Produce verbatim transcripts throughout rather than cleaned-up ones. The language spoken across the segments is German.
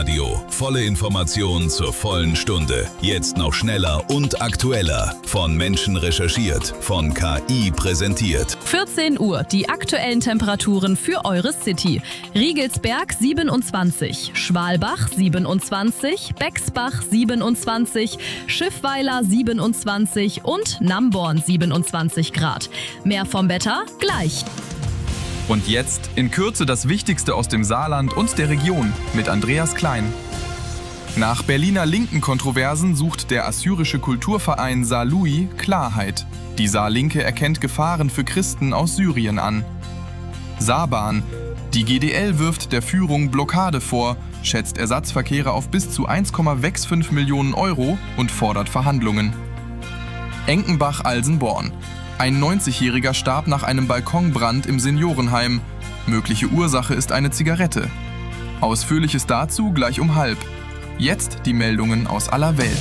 Radio. Volle Information zur vollen Stunde. Jetzt noch schneller und aktueller. Von Menschen recherchiert, von K I präsentiert. vierzehn Uhr, die aktuellen Temperaturen für eure City. Riegelsberg siebenundzwanzig, Schwalbach siebenundzwanzig, Bexbach siebenundzwanzig, Schiffweiler siebenundzwanzig und Namborn siebenundzwanzig Grad. Mehr vom Wetter gleich. Und jetzt in Kürze das Wichtigste aus dem Saarland und der Region mit Andreas Klein. Nach Berliner linken Kontroversen sucht der assyrische Kulturverein Saarlouis Klarheit. Die Saarlinke erkennt Gefahren für Christen aus Syrien an. Saarbahn. Die G D L wirft der Führung Blockade vor, schätzt Ersatzverkehre auf bis zu eins Komma fünfundsechzig Millionen Euro und fordert Verhandlungen. Enkenbach-Alsenborn. Ein neunzigjähriger starb nach einem Balkonbrand im Seniorenheim. Mögliche Ursache ist eine Zigarette. Ausführliches dazu gleich um halb. Jetzt die Meldungen aus aller Welt.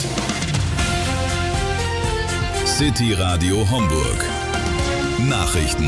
City Radio Homburg. Nachrichten.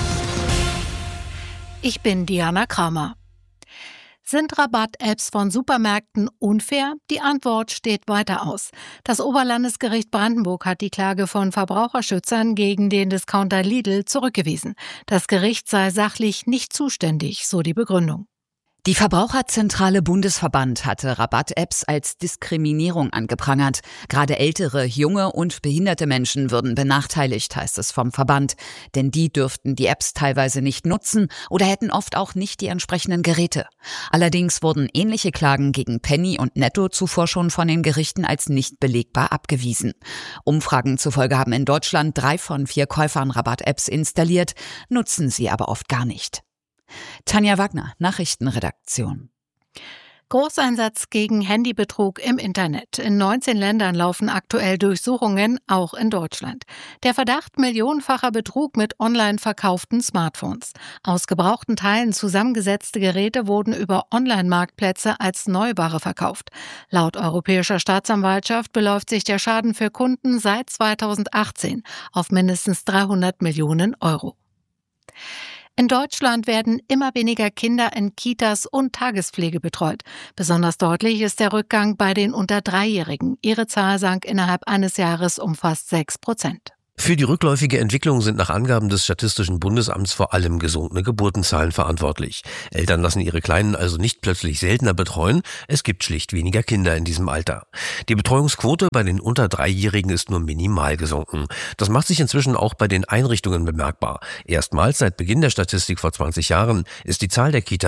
Ich bin Diana Kramer. Sind Rabatt-Apps von Supermärkten unfair? Die Antwort steht weiter aus. Das Oberlandesgericht Brandenburg hat die Klage von Verbraucherschützern gegen den Discounter Lidl zurückgewiesen. Das Gericht sei sachlich nicht zuständig, so die Begründung. Die Verbraucherzentrale Bundesverband hatte Rabatt-Apps als Diskriminierung angeprangert. Gerade ältere, junge und behinderte Menschen würden benachteiligt, heißt es vom Verband. Denn die dürften die Apps teilweise nicht nutzen oder hätten oft auch nicht die entsprechenden Geräte. Allerdings wurden ähnliche Klagen gegen Penny und Netto zuvor schon von den Gerichten als nicht belegbar abgewiesen. Umfragen zufolge haben in Deutschland drei von vier Käufern Rabatt-Apps installiert, nutzen sie aber oft gar nicht. Tanja Wagner, Nachrichtenredaktion. Großeinsatz gegen Handybetrug im Internet. In neunzehn Ländern laufen aktuell Durchsuchungen, auch in Deutschland. Der Verdacht millionenfacher Betrug mit online verkauften Smartphones. Aus gebrauchten Teilen zusammengesetzte Geräte wurden über Online-Marktplätze als Neuware verkauft. Laut Europäischer Staatsanwaltschaft beläuft sich der Schaden für Kunden seit zweitausendachtzehn auf mindestens dreihundert Millionen Euro. In Deutschland werden immer weniger Kinder in Kitas und Tagespflege betreut. Besonders deutlich ist der Rückgang bei den unter Dreijährigen. Ihre Zahl sank innerhalb eines Jahres um fast sechs Prozent. Für die rückläufige Entwicklung sind nach Angaben des Statistischen Bundesamts vor allem gesunkene Geburtenzahlen verantwortlich. Eltern lassen ihre Kleinen also nicht plötzlich seltener betreuen, es gibt schlicht weniger Kinder in diesem Alter. Die Betreuungsquote bei den unter Dreijährigen ist nur minimal gesunken. Das macht sich inzwischen auch bei den Einrichtungen bemerkbar. Erstmals seit Beginn der Statistik vor zwanzig Jahren ist die Zahl der Kitas